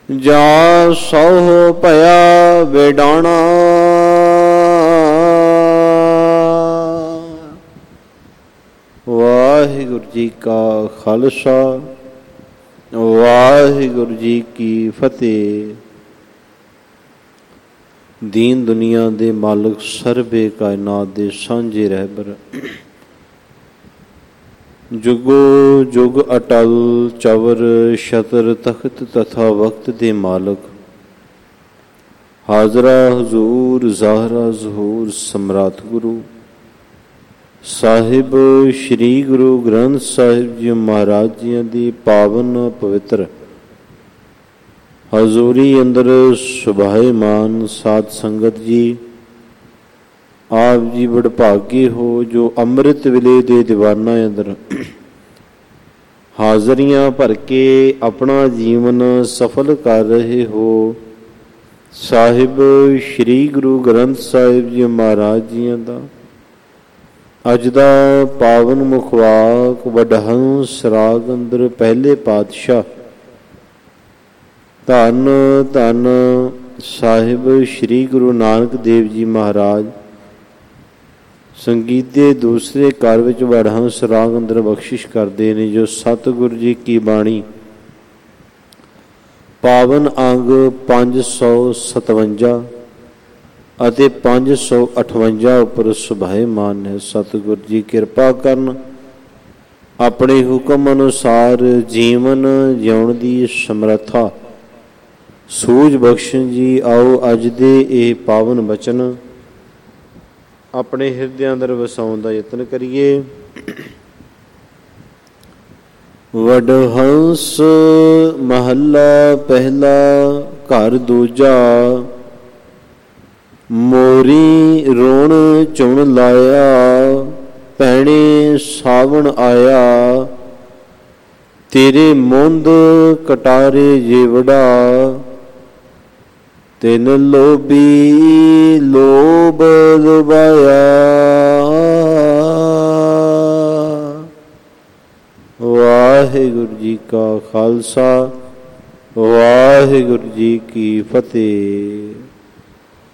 ਜਾ ਸਹੁ ਭਇਆ ਵੇਡਾਣਾ। ਵਾਹਿਗੁਰੂ ਜੀ ਕਾ ਖਾਲਸਾ, ਵਾਹਿਗੁਰੂ ਜੀ ਕੀ ਫਤਿਹ। ਦੀਨ ਦੁਨੀਆ ਦੇ ਮਾਲਕ, ਸਰਬੇ ਕਾਇਨਾਤ ਦੇ ਸਾਂਝੇ ਰਹਿਬਰ, ਜੁਗੋ ਜੁਗ ਅਟਲ ਚਵਰ ਛਤਰ ਤਖਤ ਤਥਾ ਵਕਤ ਦੇ ਮਾਲਕ, ਹਾਜ਼ਰਾ ਹਜ਼ੂਰ ਜ਼ਾਹਰਾ ਜ਼ਹੂਰ ਸਮਰਾਟ ਗੁਰੂ ਸਾਹਿਬ ਸ਼੍ਰੀ ਗੁਰੂ ਗ੍ਰੰਥ ਸਾਹਿਬ ਜੀ ਮਹਾਰਾਜ ਜੀਆਂ ਦੀ ਪਾਵਨ ਪਵਿੱਤਰ ਹਜ਼ੂਰੀ ਅੰਦਰ ਸੁਭਾਏਮਾਨ ਸਾਧ ਸੰਗਤ ਜੀ, ਆਪ ਜੀ ਵਡਭਾਗੇ ਹੋ ਜੋ ਅੰਮ੍ਰਿਤ ਵੇਲੇ ਦੇ ਦੀਵਾਨਾਂ ਅੰਦਰ ਹਾਜ਼ਰੀਆਂ ਭਰ ਕੇ ਆਪਣਾ ਜੀਵਨ ਸਫਲ ਕਰ ਰਹੇ ਹੋ। ਸਾਹਿਬ ਸ਼੍ਰੀ ਗੁਰੂ ਗ੍ਰੰਥ ਸਾਹਿਬ ਜੀ ਮਹਾਰਾਜ ਜੀਆਂ ਦਾ ਅੱਜ ਦਾ ਪਾਵਨ ਮੁਖਵਾਕ ਵਡਹੰਸ ਰਾਗ ਅੰਦਰ ਪਹਿਲੇ ਪਾਤਸ਼ਾਹ ਧੰਨ ਧੰਨ ਸਾਹਿਬ ਸ਼੍ਰੀ ਗੁਰੂ ਨਾਨਕ ਦੇਵ ਜੀ ਮਹਾਰਾਜ ਸੰਗੀਤ ਦੇ ਦੂਸਰੇ ਘਰ ਵਿੱਚ ਵਡਹੰਸ ਰਾਗ ਅੰਦਰ ਬਖਸ਼ਿਸ਼ ਕਰਦੇ ਨੇ, ਜੋ ਸਤਿਗੁਰੂ ਜੀ ਕੀ ਬਾਣੀ ਪਾਵਨ ਅੰਗ 557 ਅਤੇ 558 ਉੱਪਰ ਸੁਭਾਏਮਾਨ ਹੈ। ਸਤਿਗੁਰੂ ਜੀ ਕਿਰਪਾ ਕਰਨ, ਆਪਣੇ ਹੁਕਮ ਅਨੁਸਾਰ ਜੀਵਨ ਜਿਉਣ ਦੀ ਸਮਰੱਥਾ ਸੂਝ ਬਖਸ਼ਣ ਜੀ। ਆਓ ਅੱਜ ਦੇ ਇਹ ਪਾਵਨ ਬਚਨ ਆਪਣੇ ਹਿਰਦਿਆਂ ਅੰਦਰ ਵਸਾਉਣ ਦਾ ਯਤਨ ਕਰੀਏ। ਵਡਹੰਸ ਮਹੱਲਾ ਪਹਿਲਾ, ਘਰ ਦੂਜਾ। ਮੋਰੀ ਰੋਣ ਚੁਣ ਲਾਇਆ, ਭੈਣੇ ਸਾਵਣ ਆਇਆ। ਤੇਰੇ ਮੁੰਦ ਕਟਾਰੇ ਜੇਵੜਾ, ਤਿਨ ਲੋਭੀ ਲੋਭ ਲੁਭਾਇਆ। ਵਾਹਿਗੁਰੂ ਜੀ ਕਾ ਖਾਲਸਾ, ਵਾਹਿਗੁਰੂ ਜੀ ਕੀ ਫਤਿਹ।